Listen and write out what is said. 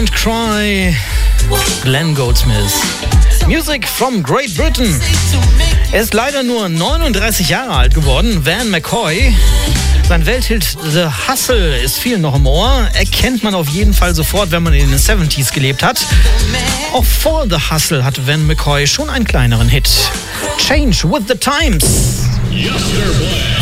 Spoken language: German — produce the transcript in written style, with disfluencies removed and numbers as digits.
Don't Cry, Glenn Goldsmith. Music from Great Britain. Er ist leider nur 39 Jahre alt geworden, Van McCoy. Sein Welthit The Hustle ist vielen noch im Ohr. Erkennt man auf jeden Fall sofort, wenn man in den 70s gelebt hat. Auch vor The Hustle hatte Van McCoy schon einen kleineren Hit. Change with the Times. Yesterday.